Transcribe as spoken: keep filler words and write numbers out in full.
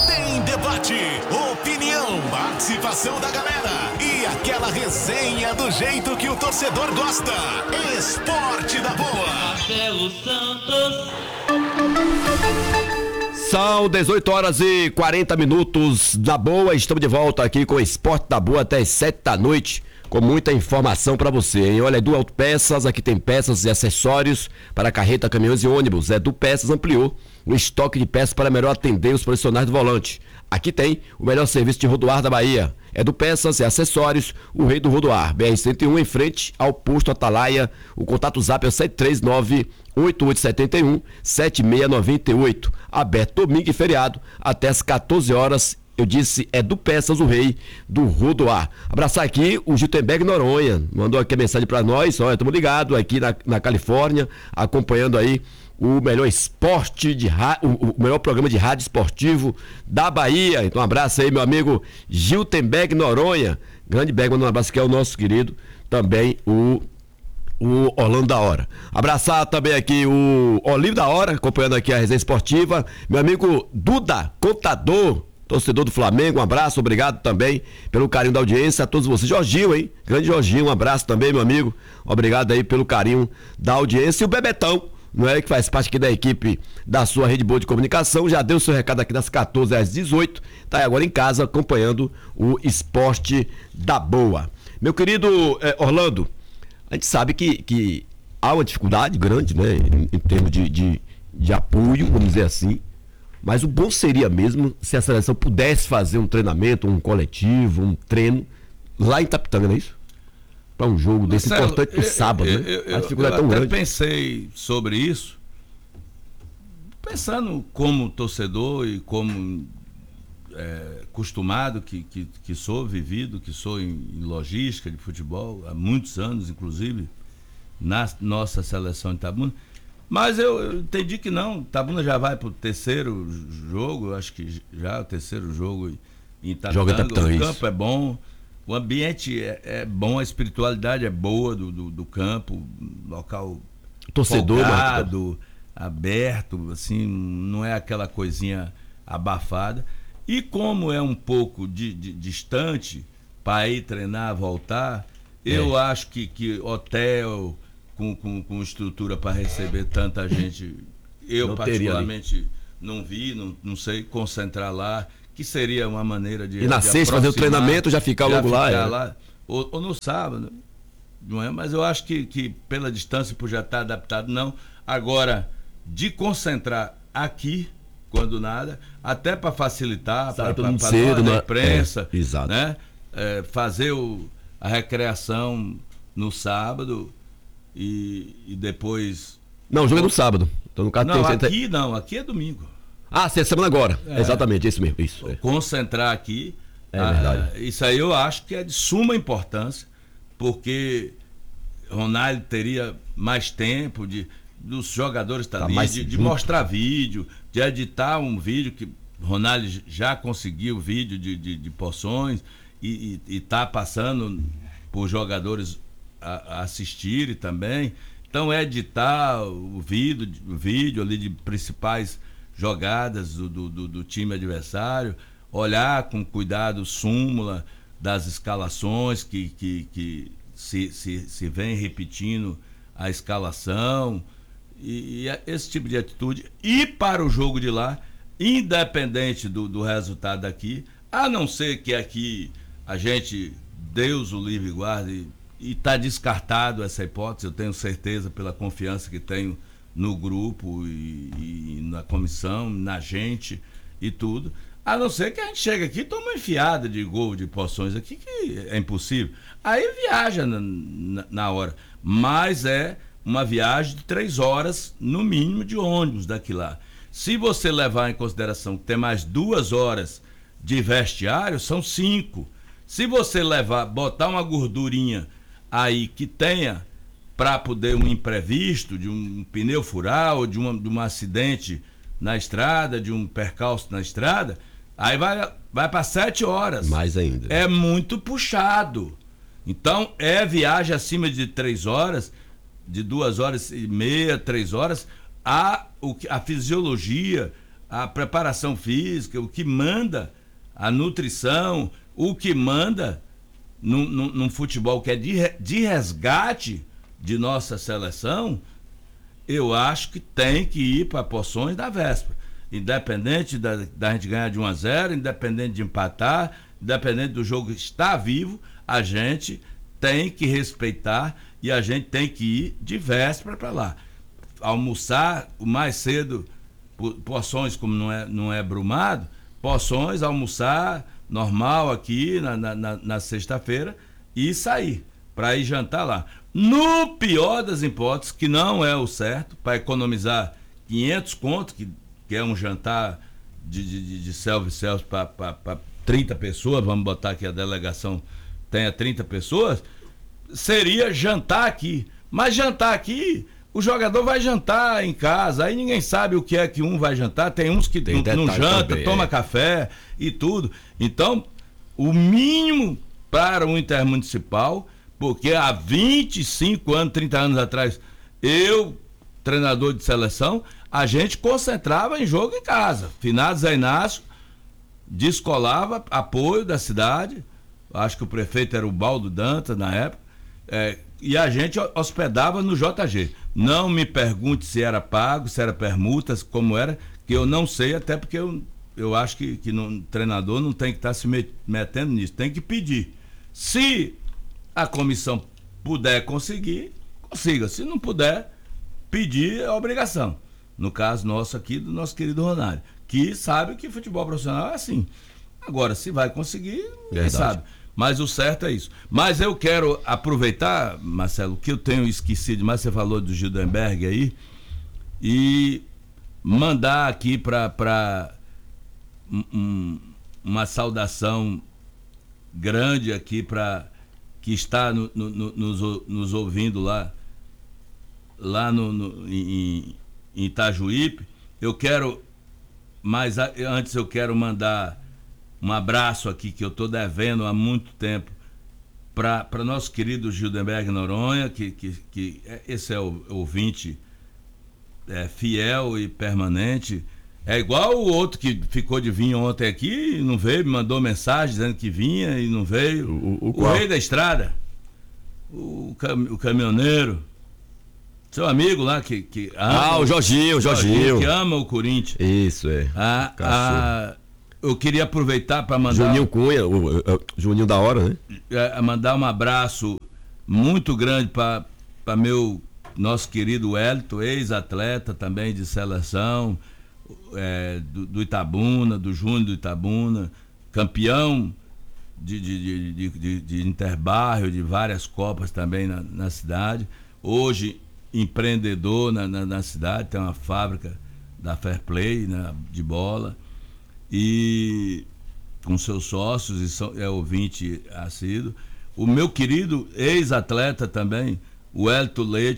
Tem debate, opinião, participação da galera e aquela resenha do jeito que o torcedor gosta. Esporte da Boa. Marcelo Santos. São dezoito horas e quarenta minutos da Boa. Estamos de volta aqui com o Esporte da Boa até as sete da noite. Com muita informação para você, hein? Olha, Edu Autopeças, aqui tem peças e acessórios para carreta, caminhões e ônibus. Edu Peças ampliou o estoque de peças para melhor atender os profissionais do volante. Aqui tem o melhor serviço de rodoar da Bahia. Edu Peças e acessórios, o rei do rodoar. B R cento e um em frente ao posto Atalaia. O contato zap é o sete três nove, oito oito sete um, sete seis nove oito. Aberto domingo e feriado até as quatorze horas. Eu disse, é do Peças, o rei do rodoar. Abraçar aqui o Giltenberg Noronha, mandou aqui a mensagem para nós, olha, estamos ligados aqui na, na Califórnia, acompanhando aí o melhor esporte de o, o melhor programa de rádio esportivo da Bahia. Então um abraço aí, meu amigo Giltenberg Noronha, grande Berg, manda um abraço que é o nosso querido, também o o Orlando da Hora. Abraçar também aqui o Olivo da Hora, acompanhando aqui a resenha esportiva, meu amigo Duda, contador, torcedor do Flamengo, um abraço, obrigado também pelo carinho da audiência, a todos vocês. Jorginho, hein? Grande Jorginho, um abraço também, meu amigo. Obrigado aí pelo carinho da audiência. E o Bebetão, não é? Que faz parte aqui da equipe da sua Rede Boa de Comunicação, já deu seu recado aqui das quatorze às dezoito, tá aí agora em casa acompanhando o Esporte da Boa. Meu querido eh, Orlando, a gente sabe que, que há uma dificuldade grande, né? Em, em termos de, de, de apoio, vamos dizer assim. Mas o bom seria mesmo se a seleção pudesse fazer um treinamento, um coletivo, um treino lá em Itapitanga, não é isso? Para um jogo desse Marcelo, importante pro sábado, eu, né? Eu, eu, a dificuldade eu é tão até grande. pensei sobre isso, pensando como torcedor e como é, acostumado que, que, que sou, vivido, que sou em, em logística de futebol, há muitos anos, inclusive, na nossa seleção de Itabuna. Mas eu, eu entendi que não, Itabuna já vai pro terceiro jogo, eu acho que já é o terceiro jogo em Itabuna. Joga Itabitanga, o isso. campo é bom, o ambiente é, é bom, a espiritualidade é boa do, do, do campo, local Torcedor, folgado, aberto, assim, não é aquela coisinha abafada. E como é um pouco de, de, distante para ir treinar, voltar, é. eu acho que, que hotel... Com, com, com estrutura para receber tanta gente, eu não particularmente não vi, não, não sei, concentrar lá, que seria uma maneira de... E na sexta fazer o treinamento, já ficar logo lá, ficar é. lá ou, ou no sábado, não é? Mas eu acho que, que pela distância, por já estar adaptado, não. Agora, de concentrar aqui, quando nada, até para facilitar, para a imprensa, é, exato. Né? É, fazer o, a recreação no sábado... E, e depois... Não, o jogo é no sábado. Então, no caso, não, tem... aqui não, aqui é domingo. Ah, você é semana agora. É. Exatamente, isso mesmo. Isso, é. Concentrar aqui. É ah, verdade. Isso aí eu acho que é de suma importância, porque Ronaldo teria mais tempo de, dos jogadores estar tá ali, de, de mostrar vídeo, de editar um vídeo que Ronaldo já conseguiu vídeo de, de, de porções e está passando por jogadores a assistirem também. Então editar o vídeo, o vídeo ali de principais jogadas do, do, do time adversário, olhar com cuidado súmula das escalações que, que, que se, se, se vem repetindo a escalação e, e esse tipo de atitude. E para o jogo de lá, independente do, do resultado daqui, a não ser que aqui a gente, Deus o livre e guarde, e está descartado essa hipótese, eu tenho certeza pela confiança que tenho no grupo e, e na comissão, na gente e tudo. A não ser que a gente chegue aqui e tome uma enfiada de gol, de porções aqui, que é impossível. Aí viaja na, na, na hora. Mas é uma viagem de três horas, no mínimo, de ônibus daqui lá. Se você levar em consideração que tem mais duas horas de vestiário, são cinco. Se você levar, botar uma gordurinha aí que tenha para poder um imprevisto, de um pneu furar ou de, uma, de um acidente na estrada, de um percalço na estrada, aí vai, vai para sete horas. Mais ainda. É muito puxado. Então, é viagem acima de três horas, de duas horas e meia, três horas, a, o, a fisiologia, a preparação física, o que manda a nutrição, o que manda num, num, num futebol que é de, de resgate de nossa seleção, eu acho que tem que ir para porções da véspera. Independente da, da gente ganhar de um a zero, independente de empatar, independente do jogo estar vivo, a gente tem que respeitar e a gente tem que ir de véspera para lá. Almoçar o mais cedo, porções como não é, não é brumado, porções, almoçar normal aqui na, na, na, na sexta-feira e sair para ir jantar lá. No pior das hipóteses, que não é o certo, para economizar quinhentos contos, que, que é um jantar de, de, de self-service para trinta pessoas, vamos botar que a delegação tenha trinta pessoas, seria jantar aqui. Mas jantar aqui, o jogador vai jantar em casa, aí ninguém sabe o que é que um vai jantar, tem uns que tem não, não janta, também, toma é. café e tudo. Então, o mínimo para o intermunicipal, porque há vinte e cinco anos, trinta anos atrás, eu, treinador de seleção, a gente concentrava em jogo em casa. Finado Zé Inácio, descolava apoio da cidade, acho que o prefeito era o Baldo Dantas na época, é, e a gente hospedava no J G. Não me pergunte se era pago, se era permutas, como era, que eu não sei, até porque eu, eu acho que, que o treinador não tem que estar se metendo nisso, tem que pedir. Se a comissão puder conseguir, consiga. Se não puder, pedir é obrigação. No caso nosso aqui, do nosso querido Ronário, que sabe que futebol profissional é assim. Agora, se vai conseguir, quem sabe. Mas o certo é isso. Mas eu quero aproveitar, Marcelo, que eu tenho esquecido, mas você falou do Gildenberg aí, e mandar aqui para um, uma saudação grande aqui para que está no, no, no, nos, nos ouvindo lá, lá no, no, em, em Itajuípe. Eu quero, mas antes eu quero mandar um abraço aqui que eu estou devendo há muito tempo para nosso querido Gildenberg Noronha, que, que, que esse é o ouvinte é, fiel e permanente. É igual o outro que ficou de vir ontem aqui e não veio, me mandou mensagem dizendo que vinha e não veio. O, o, o, o rei da estrada, o, cam, o caminhoneiro, seu amigo lá que, que ama, ah, o Jorginho, o Jorginho. Que ama o Corinthians. Isso, é. A, a, eu queria aproveitar para mandar... Juninho Cunha, o, o, o Juninho da hora, né? É, mandar um abraço muito grande para meu, nosso querido Wellington, ex-atleta também de seleção, é, do, do Itabuna, do Júnior do Itabuna, campeão de, de, de, de, de Interbairro, de várias copas também na, na cidade. Hoje, empreendedor na, na, na cidade, tem uma fábrica da Fair Play, né, de bola, e com seus sócios, e são, é ouvinte assíduo. O meu querido ex-atleta também, o Elton Leite,